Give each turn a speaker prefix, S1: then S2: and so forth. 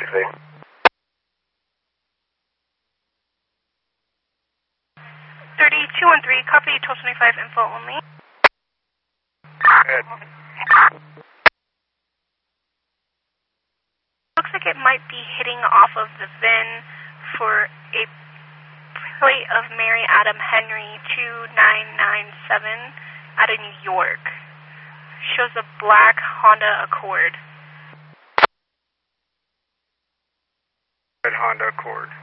S1: 60.
S2: 3213, copy 1225, info only.
S1: Good.
S2: Looks like it might be hitting off of the VIN for a plate of Mary Adam Henry 2997 out of New York. Shows a black Honda Accord.
S1: Red Honda Accord.